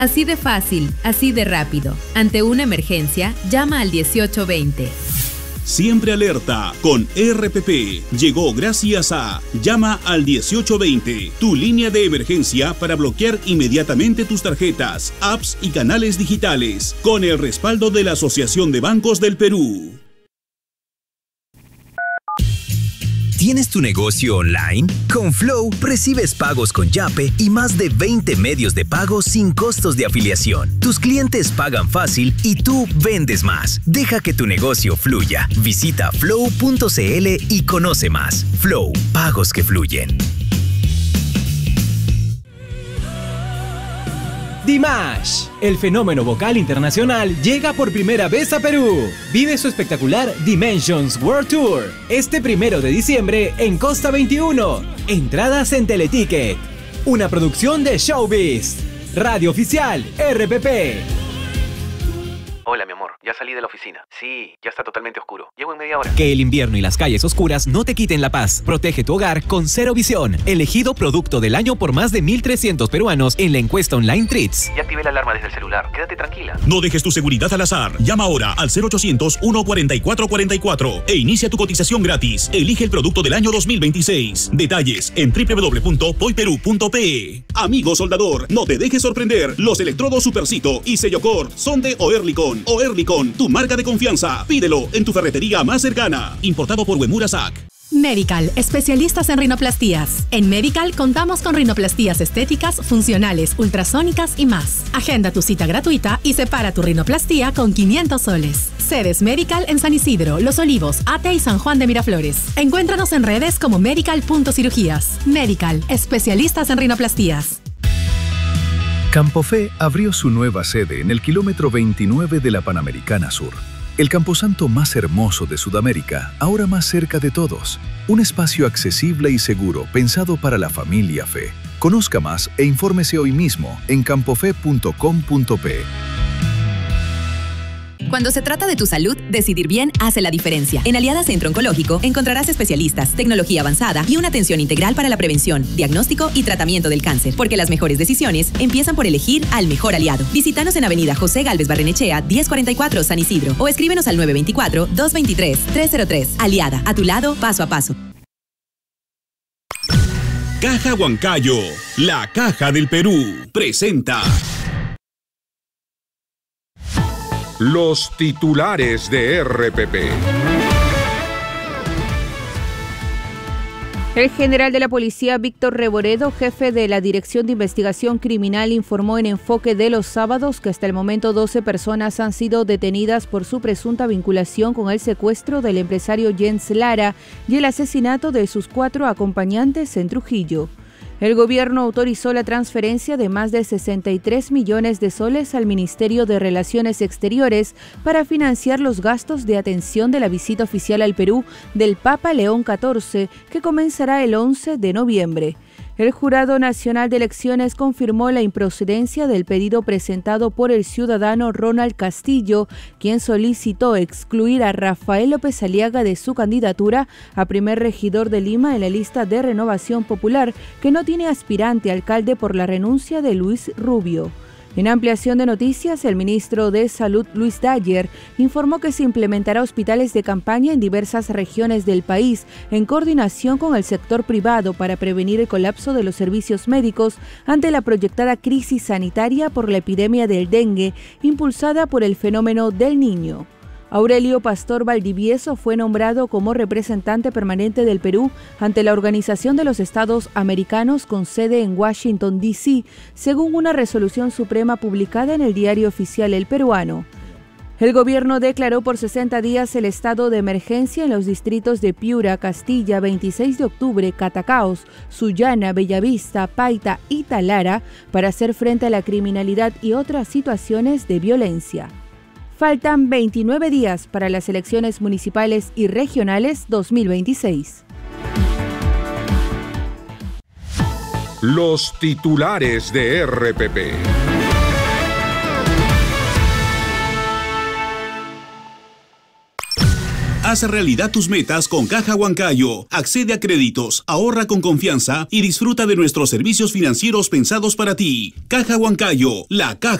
Así de fácil, así de rápido. Ante una emergencia, llama al 1820. Siempre alerta con RPP. Llegó gracias a Llama al 1820, tu línea de emergencia para bloquear inmediatamente tus tarjetas, apps y canales digitales, con el respaldo de la Asociación de Bancos del Perú. ¿Tienes tu negocio online? Con Flow recibes pagos con Yape y más de 20 medios de pago sin costos de afiliación. Tus clientes pagan fácil y tú vendes más. Deja que tu negocio fluya. Visita flow.cl y conoce más. Flow, pagos que fluyen. Dimash, el fenómeno vocal internacional, llega por primera vez a Perú. Vive su espectacular Dimensions World Tour este 1 de diciembre en Costa 21. Entradas en Teleticket. Una producción de Showbiz. Radio Oficial RPP. Hola, mi amor, ya salí de la oficina. Sí, ya está totalmente oscuro. Llego en media hora. Que el invierno y las calles oscuras no te quiten la paz. Protege tu hogar con Cero Visión, elegido producto del año por más de 1.300 peruanos en la encuesta online Treats. Ya activé la alarma desde el celular. Quédate tranquila. No dejes tu seguridad al azar. Llama ahora al 0800-144-44 e inicia tu cotización gratis. Elige el producto del año 2026. Detalles en www.poiperú.pe. Amigo soldador, no te dejes sorprender. Los electrodos Supercito y Sellocor son de Oerlikon. Oerlikon, tu marca de confianza. Pídelo en tu ferretería más cercana. Importado por Uemura SAC. Medical, especialistas en rinoplastías. En Medical contamos con rinoplastías estéticas, funcionales, ultrasónicas y más. Agenda tu cita gratuita y separa tu rinoplastía con 500 soles. Sedes Medical en San Isidro, Los Olivos, Ate y San Juan de Miraflores. Encuéntranos en redes como medical.cirugías. Medical, especialistas en rinoplastías. Campofe abrió su nueva sede en el kilómetro 29 de la Panamericana Sur. El camposanto más hermoso de Sudamérica, ahora más cerca de todos. Un espacio accesible y seguro pensado para la familia Fe. Conozca más e infórmese hoy mismo en campofe.com.pe. Cuando se trata de tu salud, decidir bien hace la diferencia. En Aliada Centro Oncológico encontrarás especialistas, tecnología avanzada y una atención integral para la prevención, diagnóstico y tratamiento del cáncer. Porque las mejores decisiones empiezan por elegir al mejor aliado. Visítanos en Avenida José Gálvez Barrenechea, 1044, San Isidro. O escríbenos al 924-223-303. Aliada, a tu lado, paso a paso. Caja Huancayo, la Caja del Perú, presenta los titulares de RPP. El general de la policía, Víctor Reboredo, jefe de la Dirección de Investigación Criminal, informó en Enfoque de los Sábados que hasta el momento 12 personas han sido detenidas por su presunta vinculación con el secuestro del empresario Jens Lara y el asesinato de sus 4 acompañantes en Trujillo. El gobierno autorizó la transferencia de más de 63 millones de soles al Ministerio de Relaciones Exteriores para financiar los gastos de atención de la visita oficial al Perú del Papa León XIV, que comenzará el 11 de noviembre. El Jurado Nacional de Elecciones confirmó la improcedencia del pedido presentado por el ciudadano Ronald Castillo, quien solicitó excluir a Rafael López Aliaga de su candidatura a primer regidor de Lima en la lista de Renovación Popular, que no tiene aspirante a alcalde por la renuncia de Luis Rubio. En ampliación de noticias, el ministro de Salud, Luis Dayer, informó que se implementará hospitales de campaña en diversas regiones del país en coordinación con el sector privado para prevenir el colapso de los servicios médicos ante la proyectada crisis sanitaria por la epidemia del dengue impulsada por el fenómeno del Niño. Aurelio Pastor Valdivieso fue nombrado como representante permanente del Perú ante la Organización de los Estados Americanos con sede en Washington, D.C., según una resolución suprema publicada en el diario oficial El Peruano. El gobierno declaró por 60 días el estado de emergencia en los distritos de Piura, Castilla, 26 de octubre, Catacaos, Sullana, Bellavista, Paita y Talara para hacer frente a la criminalidad y otras situaciones de violencia. Faltan 29 días para las elecciones municipales y regionales 2026. Los titulares de RPP. Haz realidad tus metas con Caja Huancayo. Accede a créditos, ahorra con confianza y disfruta de nuestros servicios financieros pensados para ti. Caja Huancayo, la caja